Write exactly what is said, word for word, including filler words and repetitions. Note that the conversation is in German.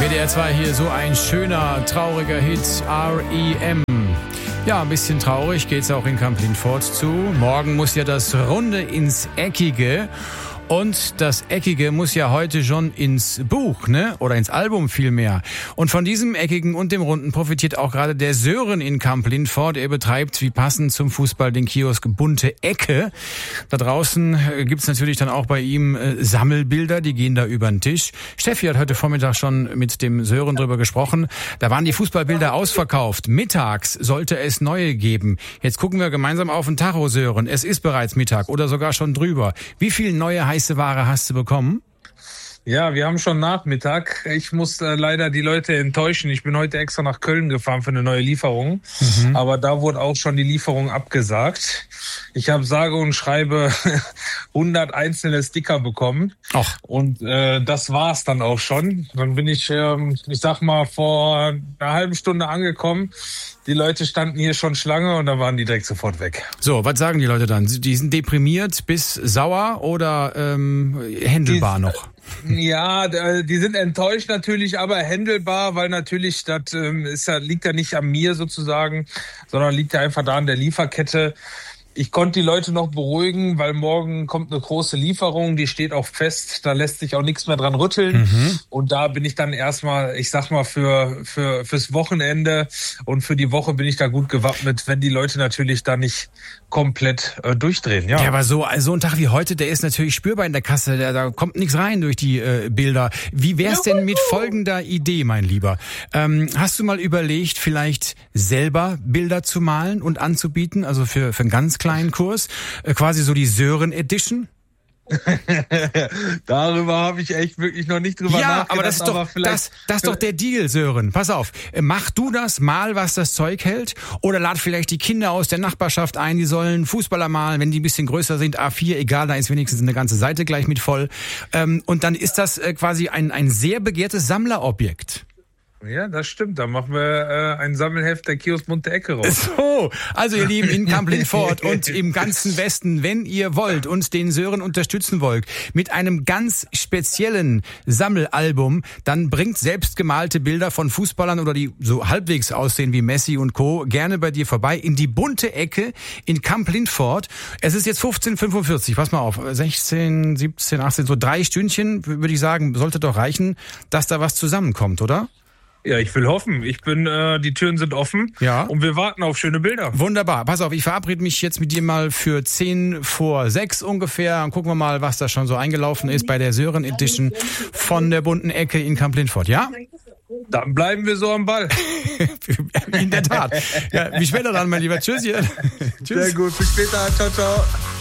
W D R zwei hier, so ein schöner, trauriger Hit, R E M. Ja, ein bisschen traurig geht's auch in Kamp-Lintfort zu. Morgen muss ja das Runde ins Eckige. Und das Eckige muss ja heute schon ins Buch, ne? Oder ins Album vielmehr. Und von diesem Eckigen und dem Runden profitiert auch gerade der Sören in Kamp-Lintfort. Er betreibt, wie passend zum Fußball, den Kiosk Bunte Ecke. Da draußen gibt's natürlich dann auch bei ihm äh, Sammelbilder, die gehen da über den Tisch. Steffi hat heute Vormittag schon mit dem Sören drüber gesprochen. Da waren die Fußballbilder ausverkauft. Mittags sollte es neue geben. Jetzt gucken wir gemeinsam auf den Tacho, Sören. Es ist bereits Mittag oder sogar schon drüber. Wie viel neue heiße Ware hast du bekommen? Ja, wir haben schon Nachmittag. Ich muss äh, leider die Leute enttäuschen. Ich bin heute extra nach Köln gefahren für eine neue Lieferung. Mhm. Aber da wurde auch schon die Lieferung abgesagt. Ich habe sage und schreibe hundert einzelne Sticker bekommen. Ach. Und äh, das war's dann auch schon. Dann bin ich, ähm, ich sag mal, vor einer halben Stunde angekommen. Die Leute standen hier schon Schlange und dann waren die direkt sofort weg. So, was sagen die Leute dann? Die sind deprimiert bis sauer oder ähm, händelbar die, noch? Ja, die sind enttäuscht natürlich, aber händelbar, weil natürlich das ähm, ist ja, liegt ja nicht an mir sozusagen, sondern liegt ja einfach da an der Lieferkette. Ich konnte die Leute noch beruhigen, weil morgen kommt eine große Lieferung, die steht auch fest, da lässt sich auch nichts mehr dran rütteln. Mhm. Und da bin ich dann erstmal, ich sag mal, für für fürs Wochenende und für die Woche bin ich da gut gewappnet, wenn die Leute natürlich da nicht komplett äh, durchdrehen. Ja. Ja, aber so, so ein Tag wie heute, der ist natürlich spürbar in der Kasse, da, da kommt nichts rein durch die äh, Bilder. Wie wär's denn mit folgender Idee, mein Lieber? Ähm, hast du mal überlegt, vielleicht selber Bilder zu malen und anzubieten, also für, für einen ganz kleinen Kurs, äh, quasi so die Sören Edition? Darüber habe ich echt wirklich noch nicht drüber ja, nachgedacht. aber das ist doch, das, das ist doch der Deal, Sören. Pass auf, mach du das, mal was das Zeug hält, oder lad vielleicht die Kinder aus der Nachbarschaft ein, die sollen Fußballer malen, wenn die ein bisschen größer sind, A vier, egal, da ist wenigstens eine ganze Seite gleich mit voll. Ähm, und dann ist das äh, quasi ein, ein sehr begehrtes Sammlerobjekt. Ja, das stimmt. Da machen wir äh, ein Sammelheft der Kiosk Bunte Ecke raus. So, also ihr Lieben, in Kamp-Lintfort und im ganzen Westen, wenn ihr wollt und den Sören unterstützen wollt, mit einem ganz speziellen Sammelalbum, dann bringt selbstgemalte Bilder von Fußballern oder die so halbwegs aussehen wie Messi und Co. gerne bei dir vorbei in die Bunte Ecke in Kamp-Lintfort. Es ist jetzt fünfzehn Uhr fünfundvierzig, pass mal auf, sechzehn, siebzehn, achtzehn, so drei Stündchen, würde ich sagen, sollte doch reichen, dass da was zusammenkommt, oder? Ja, ich will hoffen. Ich bin, äh, die Türen sind offen. Ja. Und wir warten auf schöne Bilder. Wunderbar. Pass auf, ich verabrede mich jetzt mit dir mal für zehn vor sechs ungefähr. Dann gucken wir mal, was da schon so eingelaufen ist bei der Sören Edition von der Bunten Ecke in Kamp-Lintfort, ja? Dann bleiben wir so am Ball. In der Tat. Ja, wie später dann, mein Lieber. Tschüss. Tschüss. Sehr gut. Bis später. Ciao, ciao.